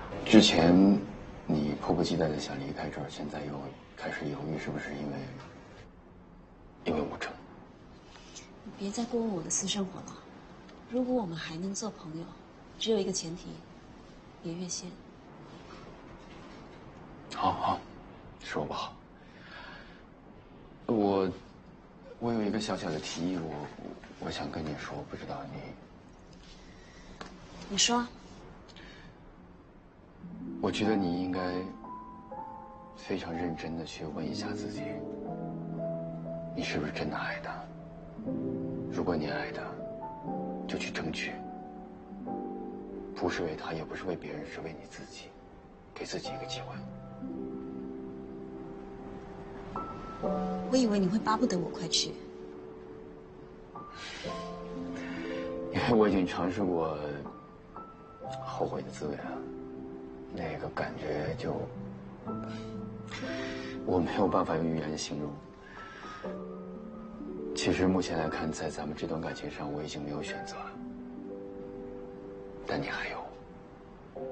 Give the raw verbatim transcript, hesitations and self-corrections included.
之前你迫不及待的想离开这儿，现在又开始犹豫，是不是因为因为吴成？ 你别再过问我的私生活了。如果我们还能做朋友，只有一个前提，别越线。 好好，说吧。我我有一个小小的提议，我我想跟你说，不知道你。 你说。 我觉得你应该非常认真的去问一下自己，你是不是真的爱他？如果你爱他，就去争取，不是为他，也不是为别人，是为你自己，给自己一个机会。 我以为你会巴不得我快去， 因为我已经尝试过后悔的滋味了。那个感觉就，我没有办法用语言形容。其实目前来看，在咱们这段感情上，我已经没有选择了，但你还有。